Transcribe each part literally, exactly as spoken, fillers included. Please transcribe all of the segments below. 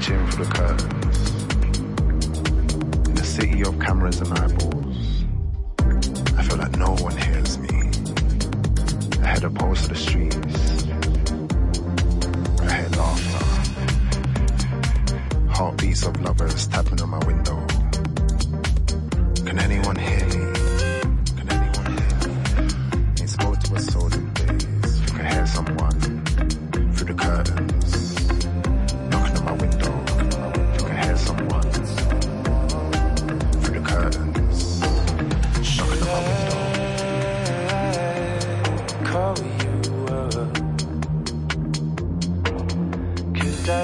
reaching for the curtains. In a city of cameras and eyeballs, I feel like no one hears me. I head a pulse of the streets. I hear laughter. Heartbeats of lovers tapping on my window. Can anyone hear me? Can anyone hear me? Ain't spoke to a soul in days. You can hear someone through the curtains, knocking on my window. You can hear someone through the curtains, knocking on my window. Call you up, 'cause I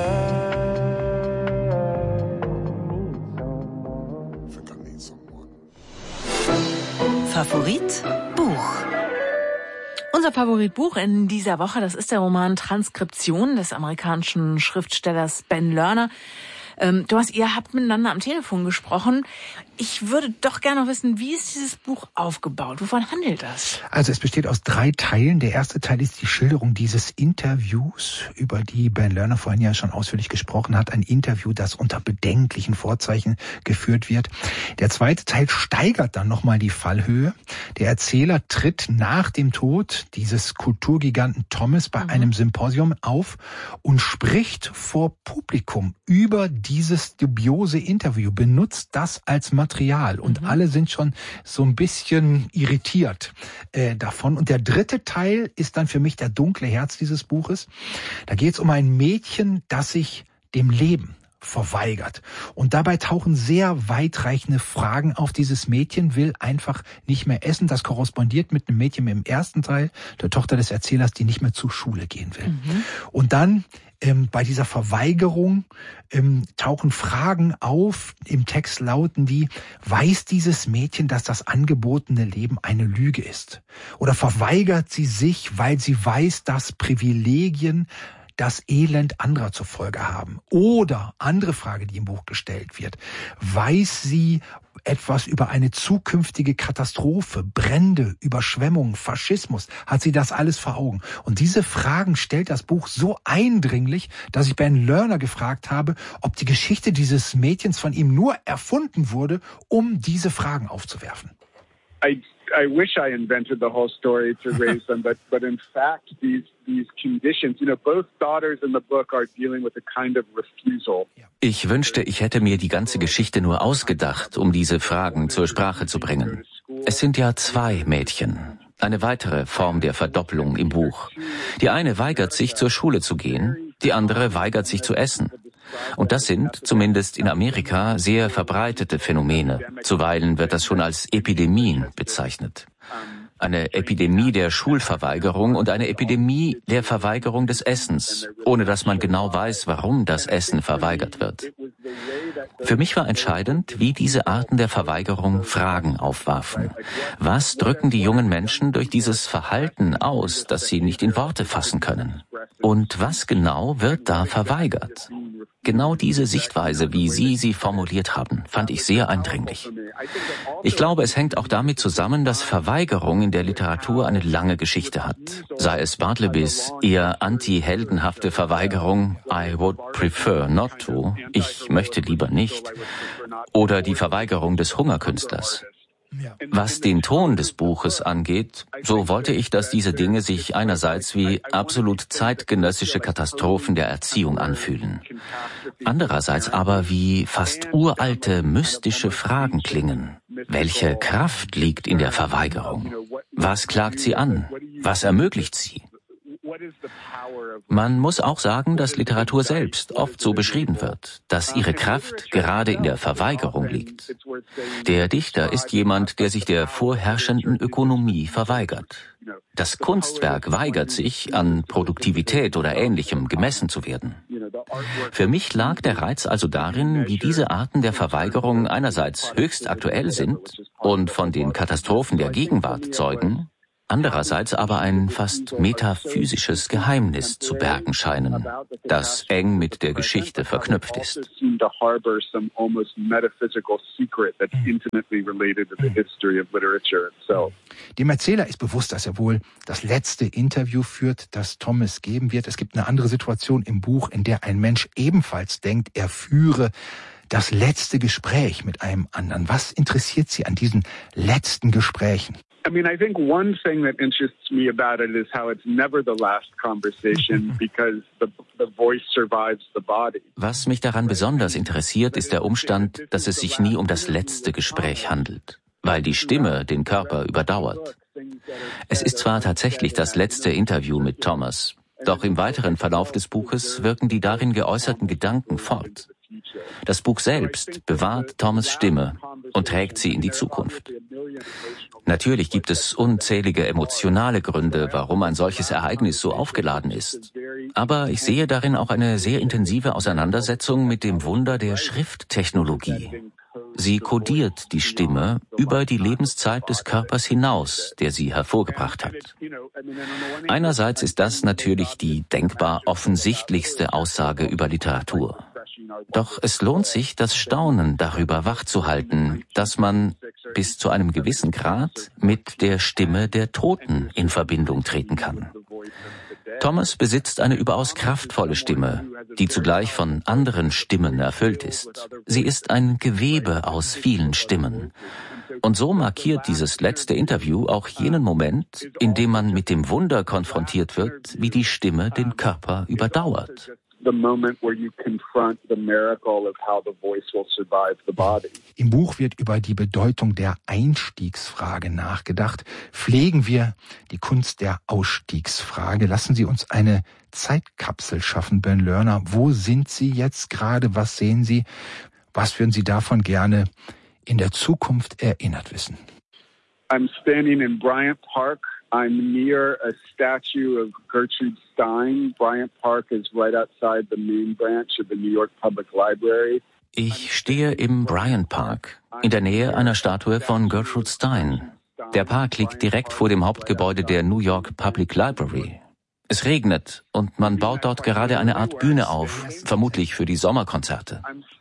Favorit Buch. Unser Favoritbuch in dieser Woche, das ist der Roman Transkription des amerikanischen Schriftstellers Ben Lerner. Ähm, Thomas, ihr habt miteinander am Telefon gesprochen. Ich würde doch gerne noch wissen, wie ist dieses Buch aufgebaut? Wovon handelt das? Also es besteht aus drei Teilen. Der erste Teil ist die Schilderung dieses Interviews, über die Ben Lerner vorhin ja schon ausführlich gesprochen hat. Ein Interview, das unter bedenklichen Vorzeichen geführt wird. Der zweite Teil steigert dann nochmal die Fallhöhe. Der Erzähler tritt nach dem Tod dieses Kulturgiganten Thomas bei mhm. einem Symposium auf und spricht vor Publikum über dieses dubiose Interview, benutzt das als Material und mhm. alle sind schon so ein bisschen irritiert äh, davon. Und der dritte Teil ist dann für mich der dunkle Herz dieses Buches. Da geht es um ein Mädchen, das sich dem Leben verweigert. Und dabei tauchen sehr weitreichende Fragen auf. Dieses Mädchen will einfach nicht mehr essen. Das korrespondiert mit einem Mädchen im ersten Teil, der Tochter des Erzählers, die nicht mehr zur Schule gehen will. Mhm. Und dann Ähm, bei dieser Verweigerung ähm, tauchen Fragen auf. Im Text lauten die: Weiß dieses Mädchen, dass das angebotene Leben eine Lüge ist? Oder verweigert sie sich, weil sie weiß, dass Privilegien das Elend anderer zur Folge haben? Oder, andere Frage, die im Buch gestellt wird, weiß sie etwas über eine zukünftige Katastrophe, Brände, Überschwemmungen, Faschismus? Hat sie das alles vor Augen? Und diese Fragen stellt das Buch so eindringlich, dass ich Ben Lerner gefragt habe, ob die Geschichte dieses Mädchens von ihm nur erfunden wurde, um diese Fragen aufzuwerfen. I I wish I invented the whole story to raise them, but but in fact these these conditions, you know, both daughters in the book are dealing with a kind of refusal. Ich wünschte, ich hätte mir die ganze Geschichte nur ausgedacht, um diese Fragen zur Sprache zu bringen. Es sind ja zwei Mädchen. Eine weitere Form der Verdoppelung im Buch. Die eine weigert sich, zur Schule zu gehen, die andere weigert sich zu essen. Und das sind, zumindest in Amerika, sehr verbreitete Phänomene. Zuweilen wird das schon als Epidemien bezeichnet. Eine Epidemie der Schulverweigerung und eine Epidemie der Verweigerung des Essens, ohne dass man genau weiß, warum das Essen verweigert wird. Für mich war entscheidend, wie diese Arten der Verweigerung Fragen aufwarfen. Was drücken die jungen Menschen durch dieses Verhalten aus, das sie nicht in Worte fassen können? Und was genau wird da verweigert? Genau diese Sichtweise, wie Sie sie formuliert haben, fand ich sehr eindringlich. Ich glaube, es hängt auch damit zusammen, dass Verweigerung in der Literatur eine lange Geschichte hat. Sei es Bartlebys eher anti-heldenhafte Verweigerung, I would prefer not to, ich möchte lieber nicht, oder die Verweigerung des Hungerkünstlers. Was den Ton des Buches angeht, so wollte ich, dass diese Dinge sich einerseits wie absolut zeitgenössische Katastrophen der Erziehung anfühlen, andererseits aber wie fast uralte, mystische Fragen klingen. Welche Kraft liegt in der Verweigerung? Was klagt sie an? Was ermöglicht sie? Man muss auch sagen, dass Literatur selbst oft so beschrieben wird, dass ihre Kraft gerade in der Verweigerung liegt. Der Dichter ist jemand, der sich der vorherrschenden Ökonomie verweigert. Das Kunstwerk weigert sich, an Produktivität oder Ähnlichem gemessen zu werden. Für mich lag der Reiz also darin, wie diese Arten der Verweigerung einerseits höchst aktuell sind und von den Katastrophen der Gegenwart zeugen, andererseits aber ein fast metaphysisches Geheimnis zu bergen scheinen, das eng mit der Geschichte verknüpft ist. Dem Erzähler ist bewusst, dass er wohl das letzte Interview führt, das Thomas geben wird. Es gibt eine andere Situation im Buch, in der ein Mensch ebenfalls denkt, er führe das letzte Gespräch mit einem anderen. Was interessiert Sie an diesen letzten Gesprächen? I mean, I think one thing that interests me about it is how it's never the last conversation because the, the voice survives the body. Was mich daran besonders interessiert, ist der Umstand, dass es sich nie um das letzte Gespräch handelt, weil die Stimme den Körper überdauert. Es ist zwar tatsächlich das letzte Interview mit Thomas, doch im weiteren Verlauf des Buches wirken die darin geäußerten Gedanken fort. Das Buch selbst bewahrt Thomas' Stimme und trägt sie in die Zukunft. Natürlich gibt es unzählige emotionale Gründe, warum ein solches Ereignis so aufgeladen ist. Aber ich sehe darin auch eine sehr intensive Auseinandersetzung mit dem Wunder der Schrifttechnologie. Sie kodiert die Stimme über die Lebenszeit des Körpers hinaus, der sie hervorgebracht hat. Einerseits ist das natürlich die denkbar offensichtlichste Aussage über Literatur. Doch es lohnt sich, das Staunen darüber wachzuhalten, dass man bis zu einem gewissen Grad mit der Stimme der Toten in Verbindung treten kann. Thomas besitzt eine überaus kraftvolle Stimme, die zugleich von anderen Stimmen erfüllt ist. Sie ist ein Gewebe aus vielen Stimmen. Und so markiert dieses letzte Interview auch jenen Moment, in dem man mit dem Wunder konfrontiert wird, wie die Stimme den Körper überdauert. Im Buch wird über die Bedeutung der Einstiegsfrage nachgedacht. Pflegen wir die Kunst der Ausstiegsfrage. Lassen Sie uns eine Zeitkapsel schaffen, Ben Lerner. Wo sind Sie jetzt gerade? Was sehen Sie? Was würden Sie davon gerne in der Zukunft erinnert wissen? I'm standing in Bryant Park. I'm near a statue of Gertrude Stein. Bryant Park is right outside the main branch of the New York Public Library. Ich stehe im Bryant Park, in der Nähe einer Statue von Gertrude Stein. Der Park liegt direkt vor dem Hauptgebäude der New York Public Library. Es regnet und man baut dort gerade eine Art Bühne auf, vermutlich für die Sommerkonzerte.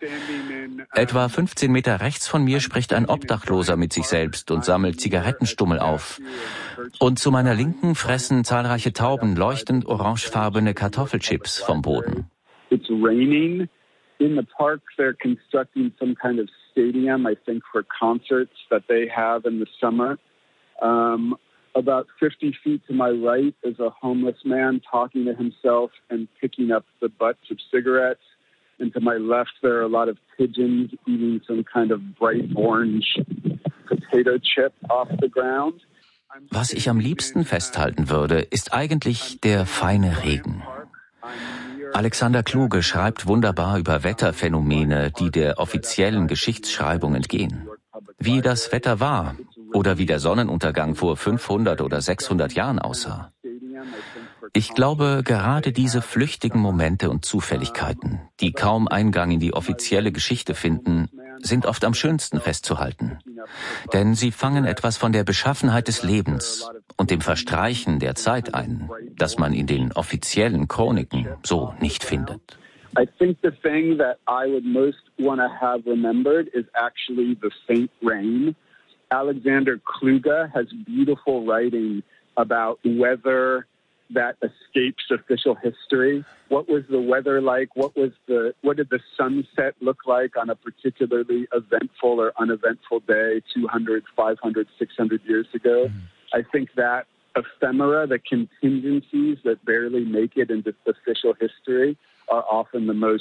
Etwa fünfzehn Meter rechts von mir spricht ein Obdachloser mit sich selbst und sammelt Zigarettenstummel auf. Und zu meiner Linken fressen zahlreiche Tauben leuchtend orangefarbene Kartoffelchips vom Boden. It's raining. In the park they're constructing some kind of stadium, I think for concerts that they have in the summer. Um, About fifty feet to my right is a homeless man talking to himself and picking up the butts of cigarettes. And to my left, there are a lot of pigeons eating some kind of bright orange potato chip off the ground. Was ich am liebsten festhalten würde, ist eigentlich der feine Regen. Alexander Kluge schreibt wunderbar über Wetterphänomene, die der offiziellen Geschichtsschreibung entgehen. Wie das Wetter war oder wie der Sonnenuntergang vor fünfhundert oder sechshundert Jahren aussah. Ich glaube, gerade diese flüchtigen Momente und Zufälligkeiten, die kaum Eingang in die offizielle Geschichte finden, sind oft am schönsten festzuhalten. Denn sie fangen etwas von der Beschaffenheit des Lebens und dem Verstreichen der Zeit ein, das man in den offiziellen Chroniken so nicht findet. I think the thing that I would most want to have remembered is actually the faint rain. Alexander Kluge has beautiful writing about weather that escapes official history. What was the weather like? What was the what did the sunset look like on a particularly eventful or uneventful day two hundred, five hundred, six hundred years ago? Mm-hmm. I think that ephemera, the contingencies that barely make it into official history, are often the most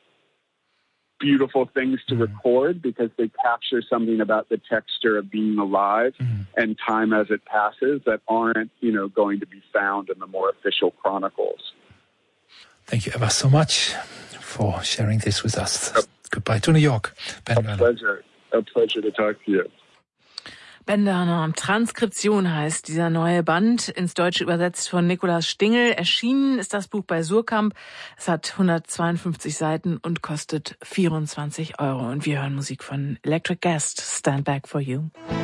beautiful things to mm-hmm. record because they capture something about the texture of being alive mm-hmm. and time as it passes that aren't, you know, going to be found in the more official chronicles. Thank you ever so much for sharing this with us. A, Goodbye to New York. Ben a Lerner. pleasure. A pleasure to talk to you. Ben Lerner, Transkription heißt dieser neue Band, ins Deutsche übersetzt von Nikolaus Stingel. Erschienen ist das Buch bei Suhrkamp. Es hat hundertzweiundfünfzig Seiten und kostet vierundzwanzig Euro. Und wir hören Musik von Electric Guest, Stand Back for You.